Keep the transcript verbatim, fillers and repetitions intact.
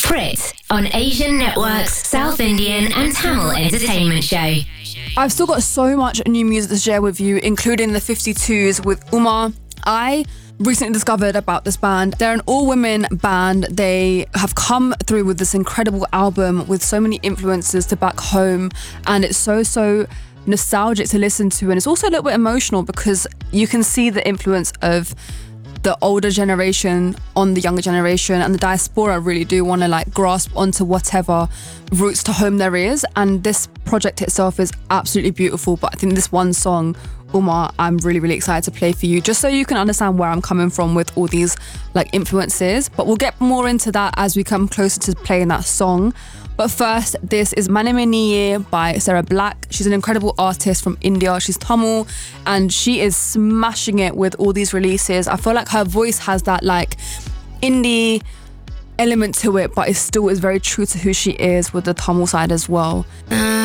Frit on Asian Network's South Indian and Tamil entertainment show. I've still got so much new music to share with you, including the fifty-twos with Uma. I recently discovered about this band. They're an all-women band. They have come through with this incredible album with so many influences to back home, and it's so, so nostalgic to listen to, and it's also a little bit emotional because you can see the influence of the older generation on the younger generation, and the diaspora really do want to like grasp onto whatever roots to home there is. And this project itself is absolutely beautiful, but I think this one song, Uma, I'm really really excited to play for you, just so you can understand where I'm coming from with all these like influences. But we'll get more into that as we come closer to playing that song. But first, this is Mane Mein Niye by Sarah Black. She's an incredible artist from India. She's Tamil, and she is smashing it with all these releases. I feel like her voice has that like indie element to it, but it still is very true to who she is with the Tamil side as well.